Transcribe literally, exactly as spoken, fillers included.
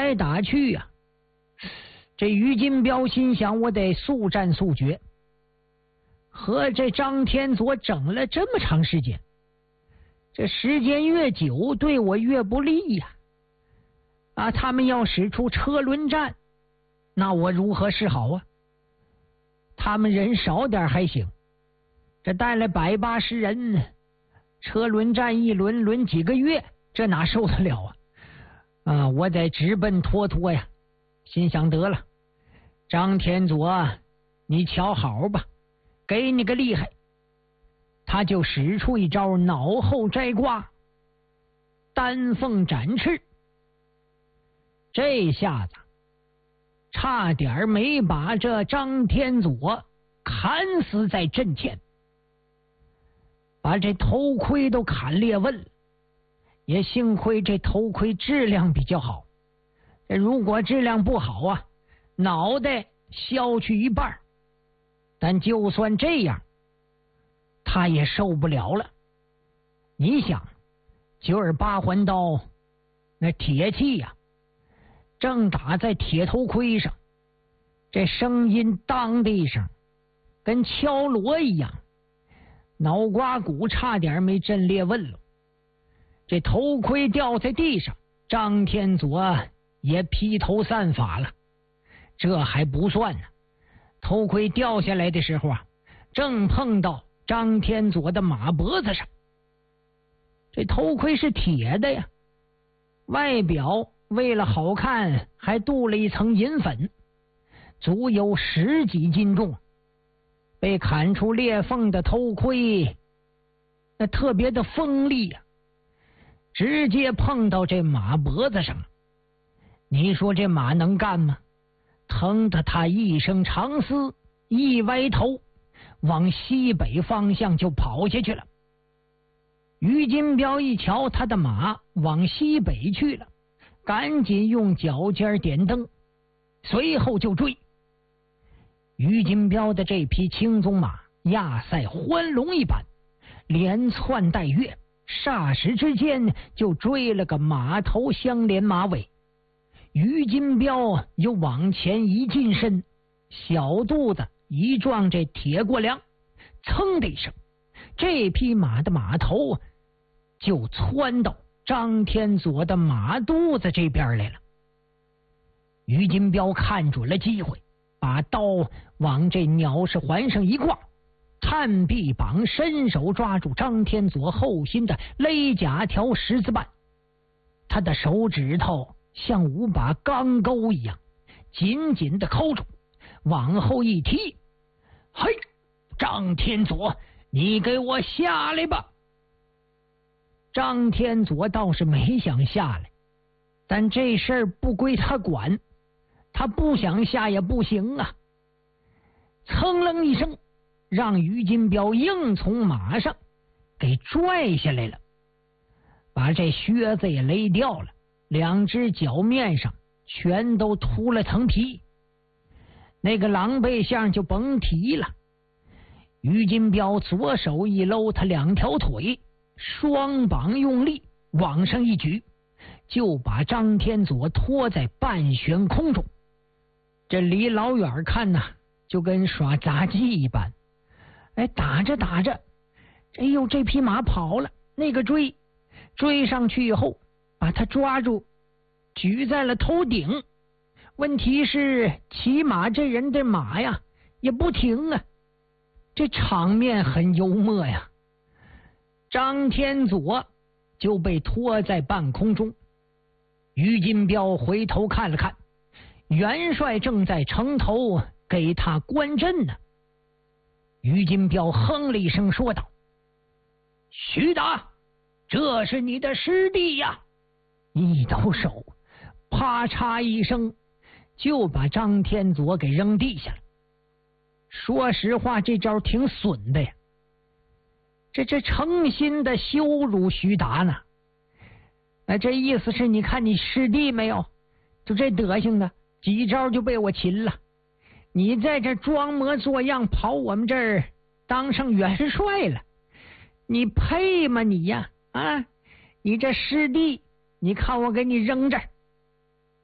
来打去呀、啊，这于金彪心想，我得速战速决。和这张天佐整了这么长时间，这时间越久，对我越不利呀！啊，他们要使出车轮战，那我如何是好啊？他们人少点还行，这带来百八十人，车轮战一轮轮几个月，这哪受得了啊？啊，我得直奔脱脱呀！心想得了，张天佐，你瞧好吧，给你个厉害！他就使出一招脑后摘瓜，丹凤展翅。这下子差点没把这张天佐砍死在阵前，把这头盔都砍裂纹了。也幸亏这头盔质量比较好，如果质量不好啊，脑袋削去一半。但就算这样，他也受不了了。你想，九耳八环刀那铁器呀、啊，正打在铁头盔上，这声音当的一声，跟敲锣一样，脑瓜骨差点没震裂纹了。这头盔掉在地上，张天佐也披头散发了。这还不算呢，头盔掉下来的时候啊，正碰到张天佐的马脖子上。这头盔是铁的呀，外表为了好看还镀了一层银粉，足有十几斤重。被砍出裂缝的头盔那特别的锋利呀、啊，直接碰到这马脖子上。你说这马能干吗？疼得他一声长嘶，一歪头往西北方向就跑下去了。于金彪一瞧他的马往西北去了，赶紧用脚尖点灯，随后就追。于金彪的这匹青鬃马压赛欢龙一般，连窜带跃，霎时之间就追了个马头相连马尾。于金彪又往前一近身，小肚子一撞这铁过梁，噌的一声，这匹马的马头就窜到张天佐的马肚子这边来了。于金彪看准了机会，把刀往这鸟式环上一挂，探臂膀伸手抓住张天佐后心的勒甲条十字绊，他的手指头像五把钢钩一样紧紧的扣住，往后一踢，嘿，张天佐，你给我下来吧！张天佐倒是没想下来，但这事儿不归他管，他不想下也不行啊！噌楞一声，让于金彪硬从马上给拽下来了，把这靴子也勒掉了，两只脚面上全都秃了层皮，那个狼狈相就甭提了。于金彪左手一搂他两条腿，双膀用力往上一举，就把张天佐拖在半悬空中。这离老远看呐、啊，就跟耍杂技一般。哎，打着打着，哎呦，这匹马跑了，那个追追上去以后，把他抓住，举在了头顶。问题是骑马这人的马呀也不停啊，这场面很幽默呀。张天佐就被拖在半空中，于金彪回头看了看，元帅正在城头给他观阵呢。于金彪哼了一声说道：徐达，这是你的师弟呀！一抖手，啪嚓一声就把张天佐给扔地下了。说实话，这招挺损的呀，这这诚心的羞辱徐达呢。哎，这意思是你看你师弟没有，就这德行的，几招就被我擒了。你在这装模作样跑我们这儿当上元帅了，你配吗你呀？啊，你这师弟，你看我给你扔这儿，